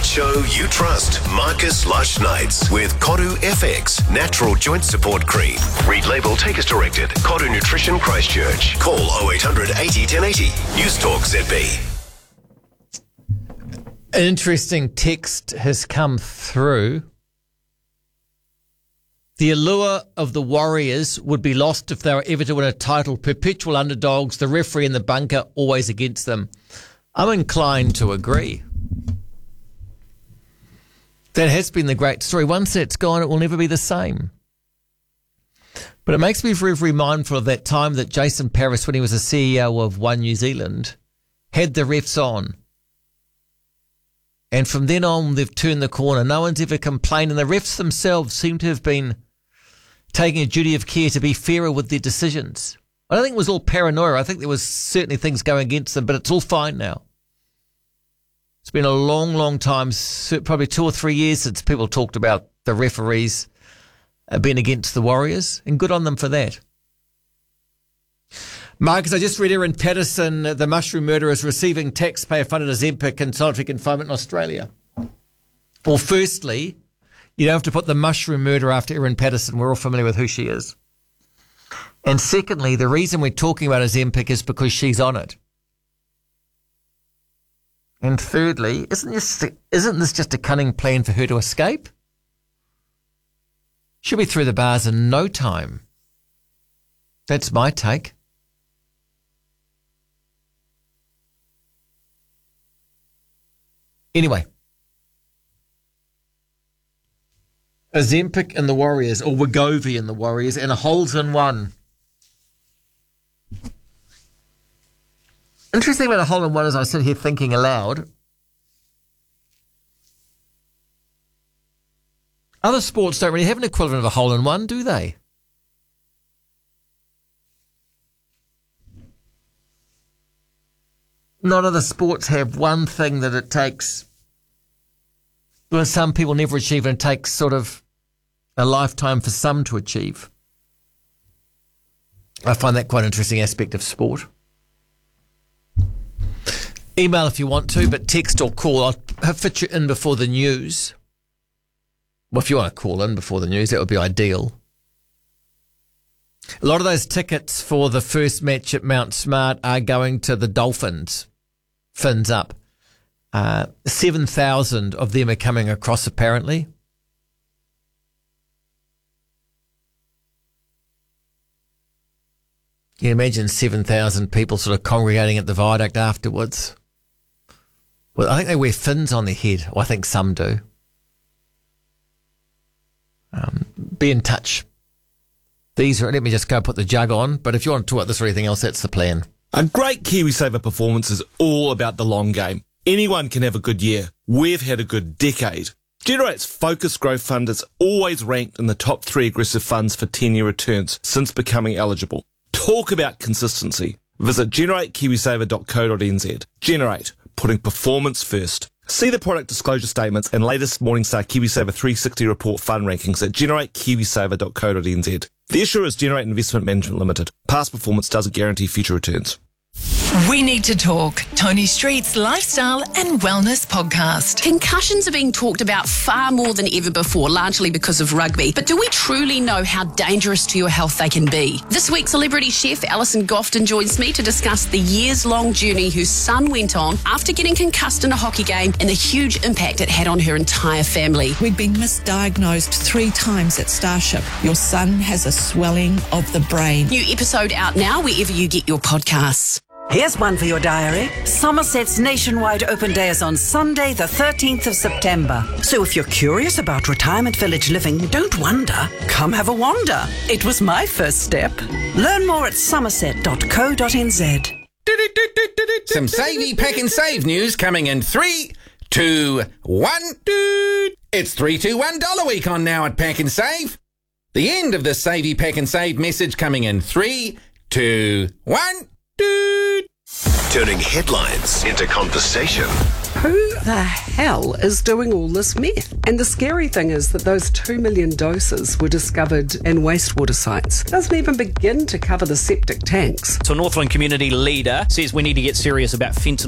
show you trust. Marcus Lush Nights with Kodu FX Natural Joint Support Cream. Read label, take as directed. Kodu Nutrition Christchurch. Call 0800 80 1080. News Talk ZB. An interesting text has come through. The allure of the Warriors would be lost if they were ever to win a title. Perpetual underdogs, the referee in the bunker, always against them. I'm inclined to agree. That has been the great story. Once it's gone, it will never be the same. But it makes me very, very mindful of that time that Jason Paris, when he was the CEO of One New Zealand, had the refs on. And from then on, they've turned the corner. No one's ever complained. And the refs themselves seem to have been taking a duty of care to be fairer with their decisions. I don't think it was all paranoia. I think there was certainly things going against them, but it's all fine now. It's been a long, long time, probably 2 or 3 years since people talked about the referees being against the Warriors, and good on them for that. Marcus, I just read Erin Patterson, the mushroom murderer, is receiving taxpayer-funded Ozempic in solitary confinement in Australia. Well, firstly, you don't have to put the mushroom murderer after Erin Patterson. We're all familiar with who she is. And secondly, the reason we're talking about Ozempic is because she's on it. And thirdly, isn't this just a cunning plan for her to escape? She'll be through the bars in no time. That's my take. Anyway, Ozempic and the Warriors, or Wegovy and the Warriors, and a holes in one. Interesting about a hole in one as I sit here thinking aloud. Other sports don't really have an equivalent of a hole in one, do they? Not other sports have one thing that it takes. Well, some people never achieve, and it takes sort of a lifetime for some to achieve. I find that quite an interesting aspect of sport. Email if you want to, but text or call. I'll fit you in before the news. Well, if you want to call in before the news, that would be ideal. A lot of those tickets for the first match at Mount Smart are going to the Dolphins. Fins up. 7,000 of them are coming across, apparently. Can you imagine 7,000 people sort of congregating at the viaduct afterwards? Well, I think they wear fins on their head. Well, I think some do. Be in touch. Let me just go put the jug on. But if you want to talk about this or anything else, that's the plan. A great KiwiSaver performance is all about the long game. Anyone can have a good year. We've had a good decade. Generate's Focus Growth Fund is always ranked in the top 3 aggressive funds for 10-year returns since becoming eligible. Talk about consistency. Visit generatekiwisaver.co.nz. Generate, putting performance first. See the product disclosure statements and latest Morningstar KiwiSaver 360 report fund rankings at generatekiwisaver.co.nz. The issuer is Generate Investment Management Limited. Past performance doesn't guarantee future returns. We Need to Talk, Tony Street's lifestyle and wellness podcast. Concussions are being talked about far more than ever before, largely because of rugby. But do we truly know how dangerous to your health they can be? This week, celebrity chef Alison Gofton joins me to discuss the years-long journey whose son went on after getting concussed in a hockey game and the huge impact it had on her entire family. We'd been misdiagnosed 3 times at Starship. Your son has a swelling of the brain. New episode out now wherever you get your podcasts. Here's one for your diary. Somerset's nationwide open day is on Sunday, the 13th of September. So if you're curious about retirement village living, don't wonder. Come have a wander. It was my first step. Learn more at somerset.co.nz. Some Savey Pack and Save news coming in 3, 2, 1. It's 321 Dollar Week on now at Pack and Save. The end of the Savey Pack and Save message coming in 3, 2, 1. Turning headlines into conversation. Who the hell is doing all this meth? And the scary thing is that those 2 million doses were discovered in wastewater sites. Doesn't even begin to cover the septic tanks. So Northland community leader says we need to get serious about fentanyl